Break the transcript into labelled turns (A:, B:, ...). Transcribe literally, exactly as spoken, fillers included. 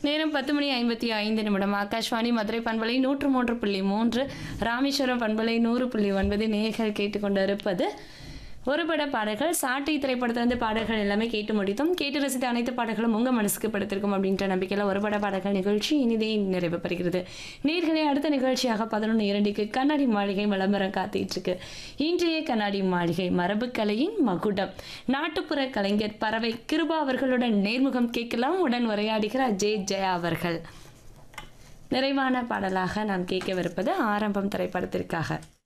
A: நேரம் பத்து மணி ஐம்பத்தி ஐந்து நிமிடம். ஆகாஷ்வாணி மதுரை பண்பலை நூற்று மூன்று புள்ளி மூன்று, ராமேஸ்வரம் பண்பலை நூறு புள்ளி ஒன்பது நேயர்கள் கேட்டுக்கொண்டிருப்பது ஒரு பட பாடல்கள். சாட்டை திரைப்படத்திலிருந்து பாடல்கள் எல்லாமே கேட்டு முடித்தோம். கேட்டு ரசித்த அனைத்து பாடல்களும் உங்கள் மனசுக்கு படுத்திருக்கும் அப்படின்ற நம்பிக்கையில் ஒரு பட பாடல்கள் நிகழ்ச்சி இனிதே நிறைவு பெறுகிறது. நேர்களை அடுத்த நிகழ்ச்சியாக பதினொன்று இரண்டுக்கு கண்ணாடி மாளிகை விளம்பரம் காத்திட்டு இருக்கு. இன்றைய கண்ணாடி மாளிகை மரபுக்கலையின் மகுடம். நாட்டுப்புற கலைஞர் பறவை கிருபா அவர்களுடன் நேர்முகம் கேட்கலாம். உடன் உரையாடுகிறார் ஜே ஜெயா அவர்கள். நிறைவான பாடலாக நாம் கேட்கவிருப்பது ஆரம்பம் திரைப்படத்திற்காக.